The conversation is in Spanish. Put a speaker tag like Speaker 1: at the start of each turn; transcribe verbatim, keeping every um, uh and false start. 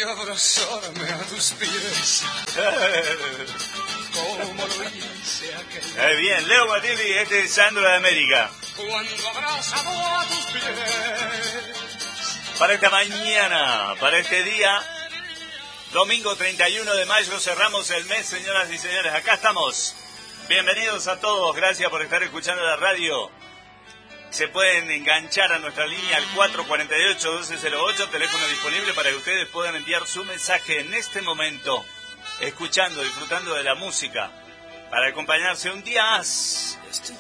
Speaker 1: y abrazarme a tus pies. Como lo hice aquel.
Speaker 2: Eh, bien, Leo Matildi, este es Sandro de América.
Speaker 1: Cuando abrazado a tus pies.
Speaker 2: Para esta mañana, para este día, domingo treinta y uno de mayo, cerramos el mes, señoras y señores. Acá estamos. Bienvenidos a todos, gracias por estar escuchando la radio. Se pueden enganchar a nuestra línea al cuatro cuatro ocho, doce cero ocho, teléfono disponible para que ustedes puedan enviar su mensaje en este momento, escuchando, disfrutando de la música, para acompañarse un día más